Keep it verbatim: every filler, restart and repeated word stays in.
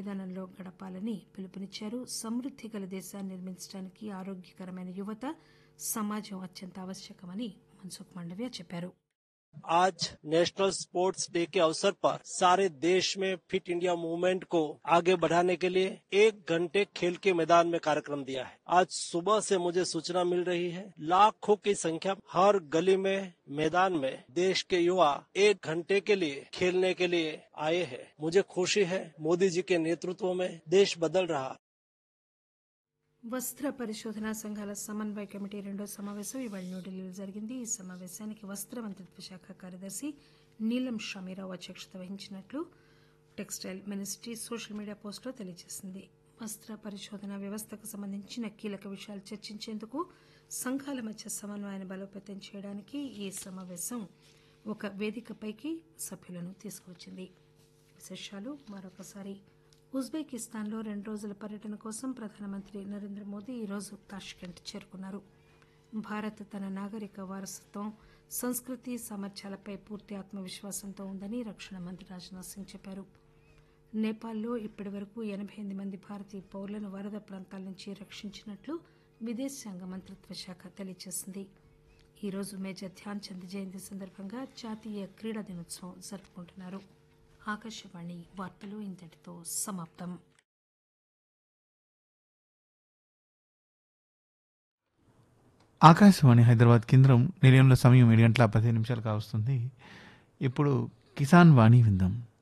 మైదానంలో గడపాలని పిలుపునిచ్చారు. సమృద్ధి గల దేశాన్ని నిర్మించడానికి ఆరోగ్యకరమైన యువత సమాజం అత్యంత ఆవశ్యకమని మన్సుఖ్ మాండవ్య చెప్పారు. आज नेशनल स्पोर्ट्स डे के अवसर पर सारे देश में फिट इंडिया मूवमेंट को आगे बढ़ाने के लिए एक घंटे खेल के मैदान में कार्यक्रम दिया है। आज सुबह से मुझे सूचना मिल रही है, लाखों की संख्या हर गली में मैदान में देश के युवा एक घंटे के लिए खेलने के लिए आए हैं। मुझे खुशी है, मोदी जी के नेतृत्व में देश बदल रहा। వస్త్ర పరిశోధనా సంఘాల సమన్వయ కమిటీ రెండో సమావేశం ఇవాళ న్యూఢిల్లీలో జరిగింది. ఈ సమావేశానికి వస్త్ర మంత్రిత్వ శాఖ కార్యదర్శి నీలం షమీరావు అధ్యక్షత వహించినట్లు టెక్స్టైల్ మినిస్ట్రీ సోషల్ మీడియా పోస్టులో తెలియజేసింది. వస్త్ర పరిశోధన వ్యవస్థకు సంబంధించిన కీలక విషయాలు చర్చించేందుకు సంఘాల మధ్య సమన్వయాన్ని బలోపేతం చేయడానికి ఈ సమావేశం ఒక వేదికపైకి సభ్యులను తీసుకువచ్చింది. విశేషాలు మరొకసారి. ఉజ్బెకిస్తాన్లో రెండు రోజుల పర్యటన కోసం ప్రధానమంత్రి నరేంద్ర మోదీ ఈరోజు తాష్కెంట్ చేరుకున్నారు. భారత్ తన నాగరిక వారసత్వం, సంస్కృతి, సామర్థ్యాలపై పూర్తి ఆత్మవిశ్వాసంతో ఉందని రక్షణ మంత్రి రాజ్నాథ్ సింగ్ చెప్పారు. నేపాల్లో ఇప్పటి వరకు ఎనబై ఎనిమిది మంది భారతీయ పౌరులను వరద ప్రాంతాల నుంచి రక్షించినట్లు విదేశాంగ మంత్రిత్వ శాఖ తెలియజేసింది. ఈరోజు మేజర్ ధ్యాన్ చంద్ జయంతి సందర్భంగా జాతీయ క్రీడా దినోత్సవం జరుపుకుంటున్నారు. ఆకాశవాణి వార్తలు ఇంతటితో సమాప్తం. ఆకాశవాణి హైదరాబాద్ కేంద్రం నిలయంలో సమయం ఏడు గంటల పదిహేను నిమిషాలు కావస్తుంది. ఇప్పుడు కిసాన్ వాణి విందాం.